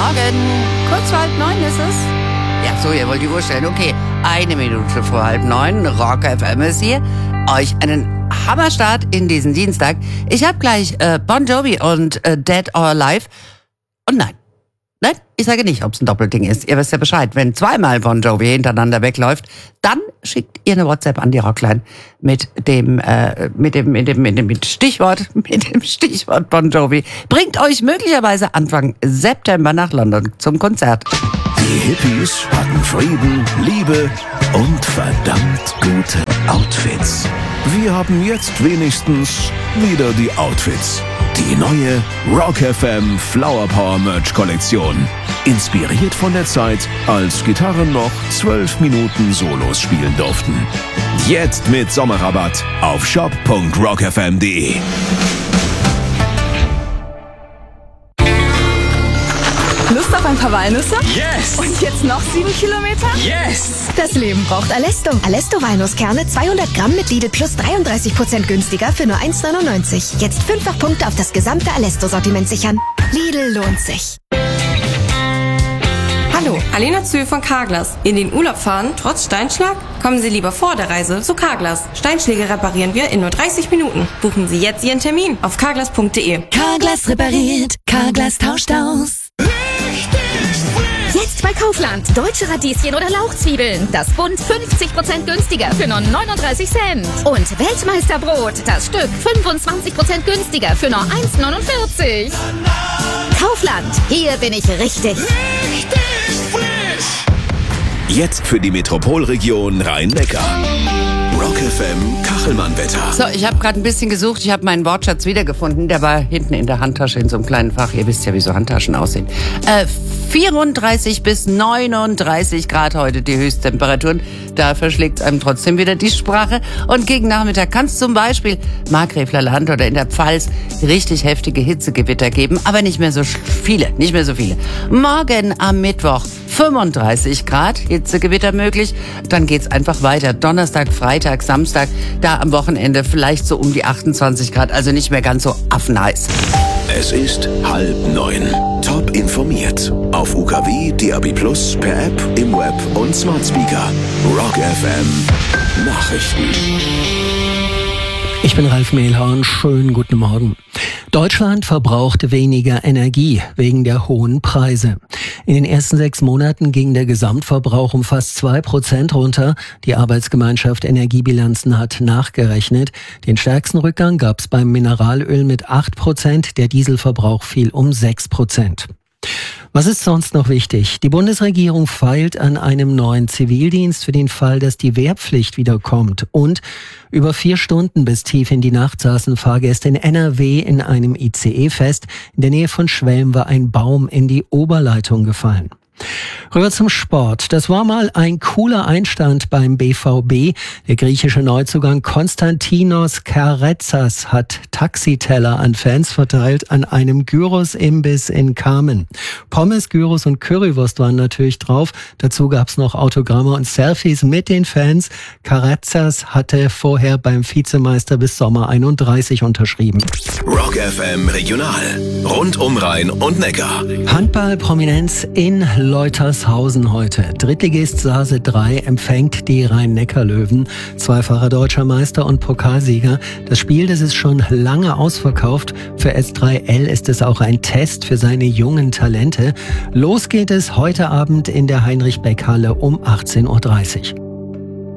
Morgen. Kurz vor 8:30 ist es. Ja, so, ihr wollt die Uhr stellen. Okay, 1 Minute vor 8:30. Rock FM ist hier. Euch einen Hammerstart in diesen Dienstag. Ich habe gleich Bon Jovi und Dead or Alive. Und nein, ich sage nicht, ob es ein Doppelding ist. Ihr wisst ja Bescheid. Wenn zweimal Bon Jovi hintereinander wegläuft, dann schickt ihr eine WhatsApp an die Rockline mit dem Stichwort Bon Jovi. Bringt euch möglicherweise Anfang September nach London zum Konzert. Die Hippies hatten Frieden, Liebe und verdammt gute Outfits. Wir haben jetzt wenigstens wieder die Outfits. Die neue Rock FM Flower Power Merch Kollektion. Inspiriert von der Zeit, als Gitarren noch 12 Minuten Solos spielen durften. Jetzt mit Sommerrabatt auf shop.rockfm.de. Lust auf ein paar Walnüsse? Yes! Und jetzt noch 7 Kilometer? Yes! Das Leben braucht Alesto. Alesto Walnusskerne 200 Gramm mit Lidl Plus 33% günstiger für nur 1,99. Jetzt 5 Punkte auf das gesamte Alesto-Sortiment sichern. Lidl lohnt sich. Hallo, Alena Zühl von Carglass. In den Urlaub fahren, trotz Steinschlag? Kommen Sie lieber vor der Reise zu Carglass. Steinschläge reparieren wir in nur 30 Minuten. Buchen Sie jetzt Ihren Termin auf carglass.de. Carglass repariert, Carglass tauscht aus. Jetzt bei Kaufland. Deutsche Radieschen oder Lauchzwiebeln. Das Bund 50% günstiger für nur 39 Cent. Und Weltmeisterbrot. Das Stück 25% günstiger für nur 1,49. Kaufland, hier bin ich richtig. Jetzt für die Metropolregion Rhein-Neckar. Rock FM Kachelmann-Wetter. So, ich habe gerade ein bisschen gesucht. Ich habe meinen Wortschatz wiedergefunden. Der war hinten in der Handtasche in so einem kleinen Fach. Ihr wisst ja, wie so Handtaschen aussehen. 34 bis 39 Grad heute die Höchsttemperaturen. Da verschlägt es einem trotzdem wieder die Sprache. Und gegen Nachmittag kann es zum Beispiel Markgräfler Land oder in der Pfalz richtig heftige Hitzegewitter geben. Aber nicht mehr so viele. Morgen am Mittwoch 35 Grad, Hitzegewitter möglich. Dann geht's einfach weiter. Donnerstag, Freitag, Samstag, da am Wochenende vielleicht so um die 28 Grad. Also nicht mehr ganz so affenheiß. Es ist 8:30. Top informiert. Auf UKW, DAB+, per App, im Web und Smart Speaker. Rock FM Nachrichten. Ich bin Ralf Mehlhorn. Schönen guten Morgen. Deutschland verbraucht weniger Energie wegen der hohen Preise. In den ersten 6 Monaten ging der Gesamtverbrauch um fast 2% runter. Die Arbeitsgemeinschaft Energiebilanzen hat nachgerechnet. Den stärksten Rückgang gab es beim Mineralöl mit 8%. Der Dieselverbrauch fiel um 6%. Was ist sonst noch wichtig? Die Bundesregierung feilt an einem neuen Zivildienst für den Fall, dass die Wehrpflicht wieder kommt. Und über 4 Stunden bis tief in die Nacht saßen Fahrgäste in NRW in einem ICE fest. In der Nähe von Schwelm war ein Baum in die Oberleitung gefallen. Rüber zum Sport. Das war mal ein cooler Einstand beim BVB. Der griechische Neuzugang Konstantinos Karetzas hat Taxiteller an Fans verteilt an einem Gyros-Imbiss in Kamen. Pommes, Gyros und Currywurst waren natürlich drauf. Dazu gab's noch Autogramme und Selfies mit den Fans. Karetzas hatte vorher beim Vizemeister bis Sommer 31 unterschrieben. Rock FM Regional. Rund um Rhein und Neckar. Handball-Prominenz in Leutershausen heute. Drittligist Sase 3 empfängt die Rhein-Neckar-Löwen. Zweifacher deutscher Meister und Pokalsieger. Das Spiel, das ist schon lange ausverkauft. Für S3L ist es auch ein Test für seine jungen Talente. Los geht es heute Abend in der Heinrich-Beck-Halle um 18:30 Uhr.